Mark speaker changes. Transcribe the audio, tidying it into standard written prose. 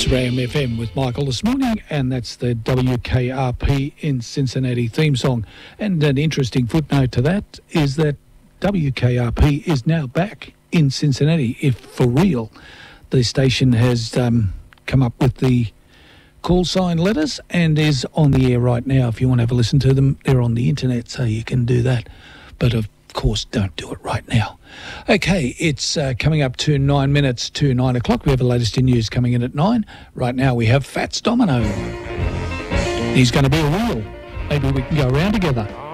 Speaker 1: It's Ram FM with Michael this morning, and that's the WKRP in Cincinnati theme song. And an interesting footnote to that is that WKRP is now back in Cincinnati, if for real. The station has come up with the call sign letters and is on the air right now. If you want to have a listen to them, they're on the internet, so you can do that. But of course, don't do it right now. Okay, it's coming up to 9 minutes to 9 o'clock. We have the latest in news coming in at 9. Right now we have Fats Domino. He's going to be a wheel. Maybe we can go around together.